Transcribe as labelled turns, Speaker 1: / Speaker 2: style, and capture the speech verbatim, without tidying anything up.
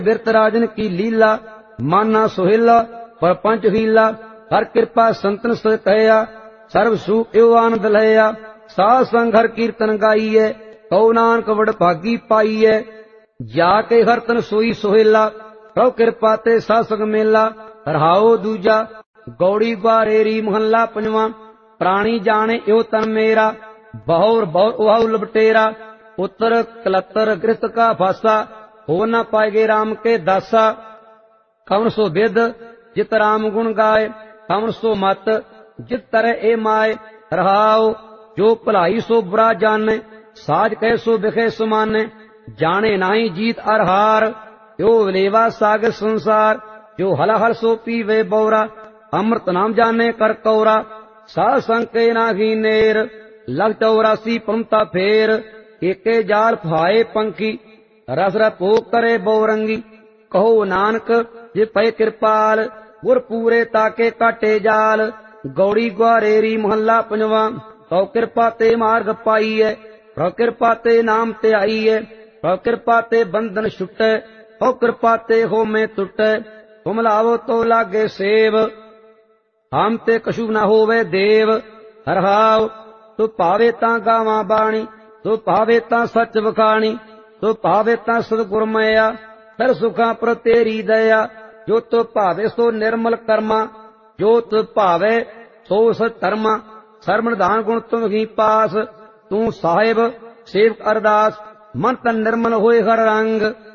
Speaker 1: बिरत राजन की लीला माना सुहेला परपंच हीला हर कृपा संतन सत कहया सर्व सुख एव आनंद लया साध संग हर कीर्तन गाइए कौ नानक वड भागी पाइए जाके हर तन सोई सुहेला प्रभु कृपा ते साध संग मेला रहाओ दूजा गौड़ी ग्वारेरी महला पंजवा प्राणी जाने एव तन मेरा बहुर बहुत उहाउ लपटेरा उत्तर कलत्तर गृहस्थ का फासा हो न पाएगे राम के दासा कवन सो विद जित राम गुण गाय कवन सो मत जित तरह ए माय रहाओ जो भलाई सो बुरा जाने साज कह सो बिखे सुमाने जाने नाही जीत अर हार यो लेवा सागर संसार जो हल हल सो पीवे बौरा अमृत नाम जाने कर कौरा साध संग के नाही नेर लग चौरासी पंता फेर एके जाल फाए पंखी रस रपो करे बहुरंगी कहो नानक जे पै कृपाल गुर पूरे ताके काटे जाल गौड़ी ग्वारेरी महला पंजवा तो कृपा ते मार्ग पाईए तो कृपा ते नाम ते आईए तो कृपा ते बंधन छुटे तो कृपा ते हो में टुटे तुम लावो तो लागे सेव हम ते कछु न होवे देव हरहाव तू पावे तां गावां बाणी तू पावे तां सच वखाणी तू पावे तां सतगुर मया फिर सुखा पर तेरी दया जो तू भावे सो निर्मल कर्मा जो तू भावे सो सत धर्मा सरमण दान गुण तुम ही पास तू साहिब सेवक अरदास मन तन निर्मल होए हर रंग